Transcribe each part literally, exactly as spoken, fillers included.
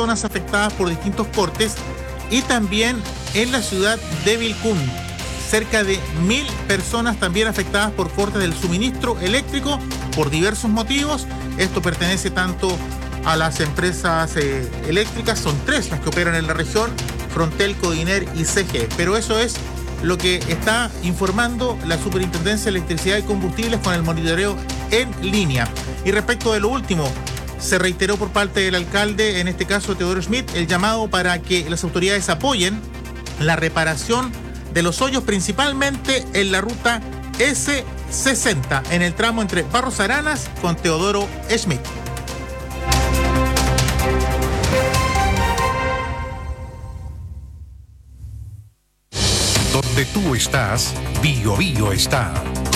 personas afectadas por distintos cortes, y también en la ciudad de Vilcún, cerca de mil personas también afectadas por cortes del suministro eléctrico por diversos motivos. Esto pertenece tanto a las empresas eh, eléctricas, son tres las que operan en la región: Frontel, Codiner y C G. Pero eso es lo que está informando la Superintendencia de Electricidad y Combustibles con el monitoreo en línea. Y respecto de lo último, se reiteró por parte del alcalde, en este caso Teodoro Schmidt, el llamado para que las autoridades apoyen la reparación de los hoyos, principalmente en la ruta ese sesenta, en el tramo entre Barros Aranas con Teodoro Schmidt. Donde tú estás, Bio Bio está.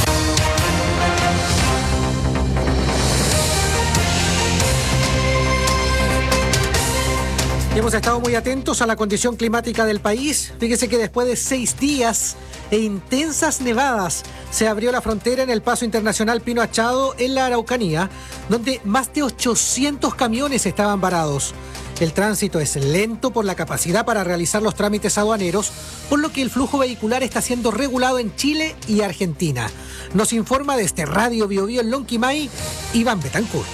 Hemos estado muy atentos a la condición climática del país. Fíjese que después de seis días e intensas nevadas, se abrió la frontera en el Paso Internacional Pino Achado, en la Araucanía, donde más de ochocientos camiones estaban varados. El tránsito es lento por la capacidad para realizar los trámites aduaneros, por lo que el flujo vehicular está siendo regulado en Chile y Argentina. Nos informa desde Radio Bio Bio en Lonquimay, Iván Betancourt.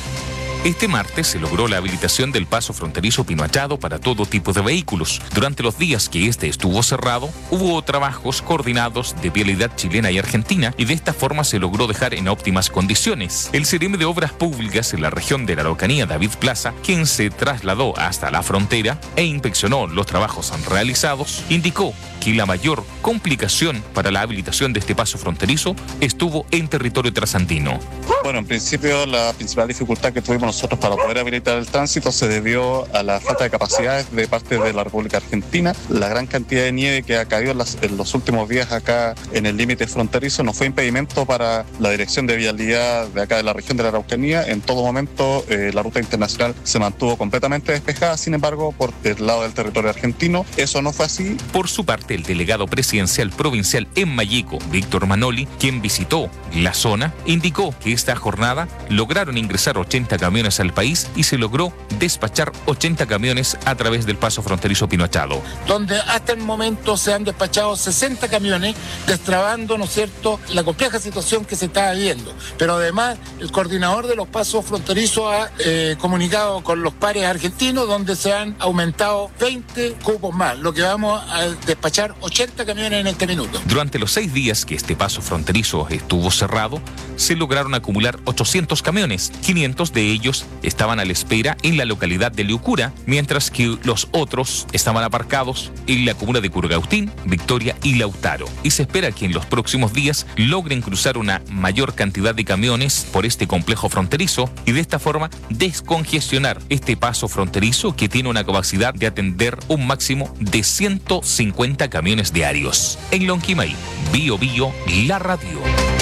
Este martes se logró la habilitación del paso fronterizo Pino Achado para todo tipo de vehículos. Durante los días que este estuvo cerrado, hubo trabajos coordinados de vialidad chilena y argentina, y de esta forma se logró dejar en óptimas condiciones. El Seremi de Obras Públicas en la región de la Araucanía, David Plaza, quien se trasladó hasta la frontera e inspeccionó los trabajos realizados, indicó que la mayor complicación para la habilitación de este paso fronterizo estuvo en territorio trasandino. Bueno, en principio la principal dificultad que tuvimos nosotros para poder habilitar el tránsito se debió a la falta de capacidades de parte de la República Argentina. La gran cantidad de nieve que ha caído en, las, en los últimos días acá en el límite fronterizo no fue impedimento para la dirección de vialidad de acá de la región de la Araucanía. En todo momento eh, la ruta internacional se mantuvo completamente despejada. Sin embargo, por el lado del territorio argentino eso no fue así. Por su parte, el delegado presidencial provincial en Mayeco, Víctor Manoli, quien visitó la zona, indicó que esta jornada lograron ingresar ochenta camiones al país y se logró despachar ochenta camiones a través del paso fronterizo Pino Achado, donde hasta el momento se han despachado sesenta camiones, destrabando, ¿no es cierto?, la compleja situación que se está viviendo. Pero además, el coordinador de los pasos fronterizos ha eh, comunicado con los pares argentinos, donde se han aumentado veinte cupos más, lo que vamos a despachar ochenta camiones en este minuto. Durante los seis días que este paso fronterizo estuvo cerrado, se lograron acumular ochocientos camiones. quinientos de ellos estaban a la espera en la localidad de Liucura, mientras que los otros estaban aparcados en la comuna de Curgautín, Victoria y Lautaro. Y se espera que en los próximos días logren cruzar una mayor cantidad de camiones por este complejo fronterizo y de esta forma descongestionar este paso fronterizo, que tiene una capacidad de atender un máximo de ciento cincuenta camiones diarios. En Lonquimay, Bio Bio, la radio.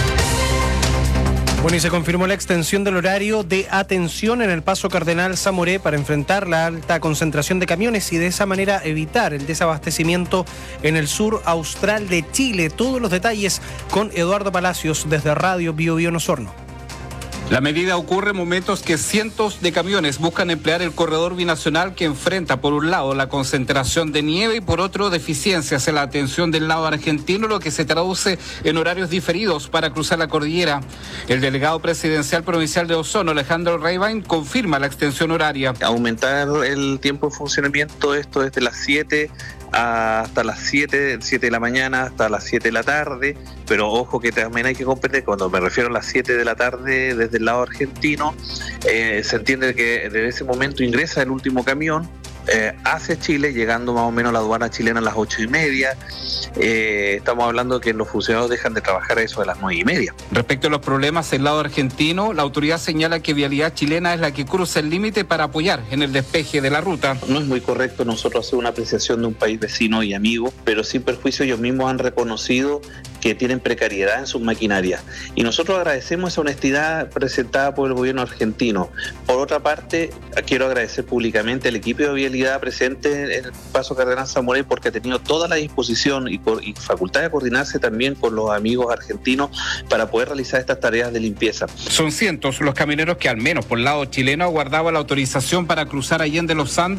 Bueno, y se confirmó la extensión del horario de atención en el Paso Cardenal Zamoré para enfrentar la alta concentración de camiones y de esa manera evitar el desabastecimiento en el sur austral de Chile. Todos los detalles con Eduardo Palacios desde Radio Bio Bio en Osorno. La medida ocurre en momentos que cientos de camiones buscan emplear el corredor binacional, que enfrenta por un lado la concentración de nieve y por otro deficiencias en la atención del lado argentino, lo que se traduce en horarios diferidos para cruzar la cordillera. El delegado presidencial provincial de Osorno, Alejandro Reivain, confirma la extensión horaria. Aumentar el tiempo de funcionamiento, esto desde las siete hasta las siete, siete de la mañana hasta las siete de la tarde, pero ojo que también hay que comprender, cuando me refiero a las siete de la tarde desde el lado argentino, eh, se entiende que desde ese momento ingresa el último camión eh, hacia Chile, llegando más o menos a la aduana chilena a las ocho y media. Eh, estamos hablando que los funcionarios dejan de trabajar a eso de las nueve y media. Respecto a los problemas del lado argentino, la autoridad señala que Vialidad Chilena es la que cruza el límite para apoyar en el despeje de la ruta. No es muy correcto nosotros hacer una apreciación de un país vecino y amigo, pero sin perjuicio ellos mismos han reconocido que tienen precariedad en sus maquinarias. Y nosotros agradecemos esa honestidad presentada por el gobierno argentino. Por otra parte, quiero agradecer públicamente al equipo de Vialidad presente en el Paso Cardenal Zamoré, porque ha tenido toda la disposición y, por, y facultad de coordinarse también con los amigos argentinos para poder realizar estas tareas de limpieza. Son cientos los camioneros que al menos por lado chileno aguardaban la autorización para cruzar Allende los Andes